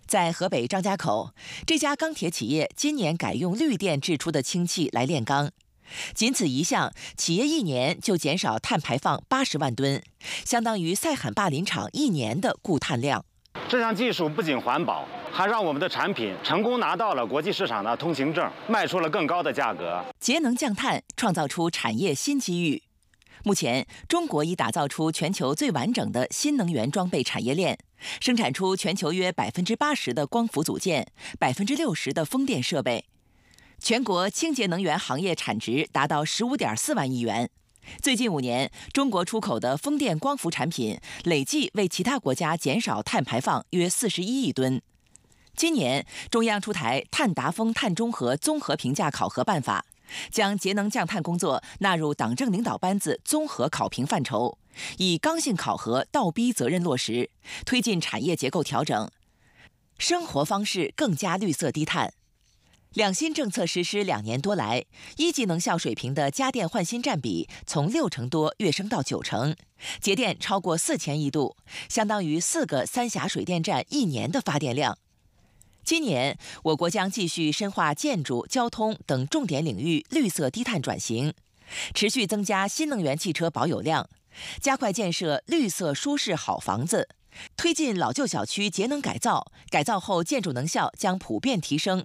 在河北张家口，这家钢铁企业今年改用绿电制出的氢气来炼钢，仅此一项，企业1年就减少碳排放80万吨，相当于塞罕坝林场1年的固碳量。 这项技术不仅环保，还让我们的产品成功拿到了国际市场的通行证，卖出了更高的价格。 节能降碳，创造出产业新机遇。目前，中国已打造出全球最完整的新能源装备产业链，生产出全球约80%的光伏组件，60%的风电设备。全国清洁能源行业产值达到15.4万亿元。最近5年，中国出口的风电光伏产品累计为其他国家减少碳排放约41亿吨。今年，中央出台碳达峰碳中和综合评价考核办法，将节能降碳工作纳入党政领导班子综合考评范畴，以刚性考核倒逼责任落实，推进产业结构调整，生活方式更加绿色低碳。两新政策实施2年多来，1级能效水平的家电换新占比从6成多跃升到9成，节电超过4000亿度，相当于4个三峡水电站1年的发电量。今年，我国将继续深化建筑、交通等重点领域绿色低碳转型，持续增加新能源汽车保有量，加快建设绿色舒适好房子，推进老旧小区节能改造，改造后建筑能效将普遍提升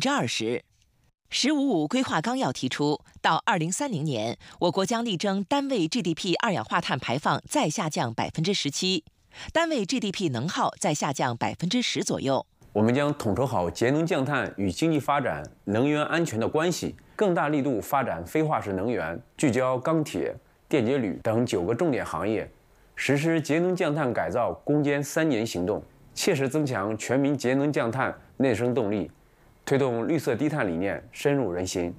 20%。“15+5”规划纲要提出，到2030年，我国将力争单位 GDP 二氧化碳排放再下降17%，单位 GDP 能耗再下降10%左右。 我们将统筹好节能降碳与经济发展、能源安全的关系，更大力度发展非化石能源，聚焦钢铁、电解铝等9个重点行业，实施节能降碳改造攻坚3年行动，切实增强全民节能降碳内生动力，推动绿色低碳理念深入人心。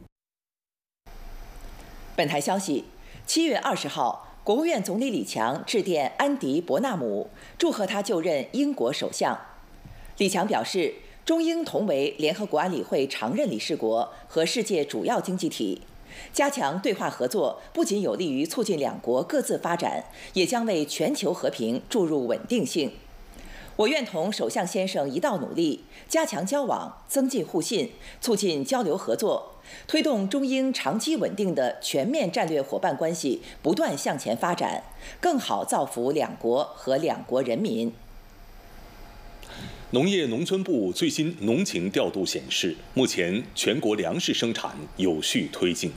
本台消息，7月20号，国务院总理李强致电安迪·伯纳姆，祝贺他就任英国首相。李强表示，中英同为联合国安理会常任理事国和世界主要经济体，加强对话合作不仅有利于促进两国各自发展，也将为全球和平注入稳定性。我愿同首相先生一道努力，加强交往，增进互信，促进交流合作，推动中英长期稳定的全面战略伙伴关系不断向前发展，更好造福两国和两国人民。 农业农村部最新农情调度显示，目前全国粮食生产有序推进。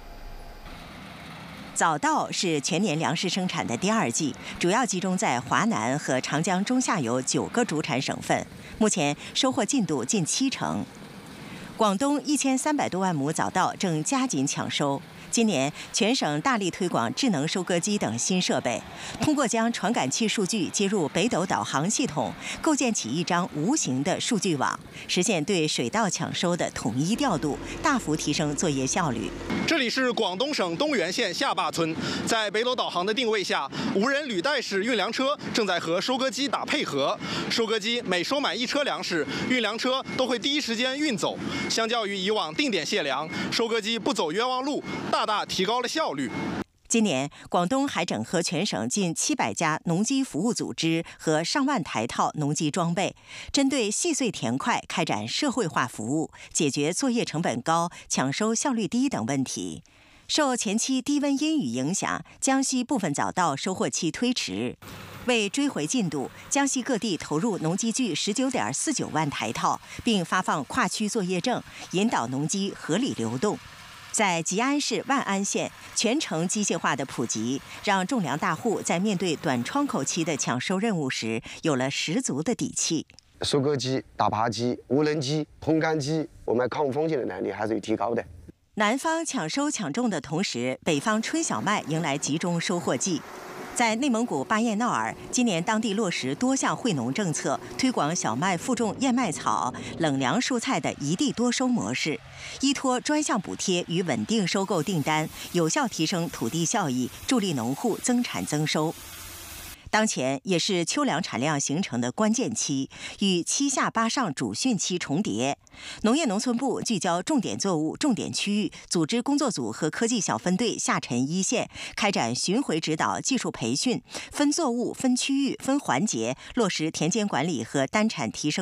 早稻是全年粮食生产的第2季，主要集中在华南和长江中下游9个主产省份，目前收获进度近7成。广东1300多万亩早稻正加紧抢收。今年全省大力推广智能收割机等新设备，通过将传感器数据接入北斗导航系统，构建起一张无形的数据网，实现对水稻抢收的统一调度，大幅提升作业效率。 这里是广东省东源县下坝村，在北斗导航的定位下，无人履带式运粮车正在和收割机打配合。收割机每收满1车粮食，运粮车都会第一时间运走。相较于以往定点卸粮，收割机不走冤枉路，大大提高了效率。 今年，广东还整合全省近700家农机服务组织和上万台套农机装备，针对细碎田块开展社会化服务，解决作业成本高、抢收效率低等问题。受前期低温阴雨影响，江西部分早稻收获期推迟。为追回进度，江西各地投入农机具19.49万台套，并发放跨区作业证，引导农机合理流动。在吉安市万安县，全程机械化的普及，让种粮大户在面对短窗口期的抢收任务时，有了十足的底气。 收割机、打耙机、无人机、烘干机，我们抗风险的能力还是有提高的。 南方抢收抢种的同时，北方春小麦迎来集中收获季。在内蒙古巴彦淖尔，今年当地落实多项惠农政策，推广小麦附种燕麦草、冷粮蔬菜的一地多收模式，依托专项补贴与稳定收购订单，有效提升土地效益，助力农户增产增收。当前也是秋粮产量形成的关键期，与7下8上主汛期重叠。农业农村部聚焦重点作物、重点区域，组织工作组和科技小分队下沉一线，开展巡回指导、技术培训，分作物、分区域、分环节，落实田间管理和单产提升。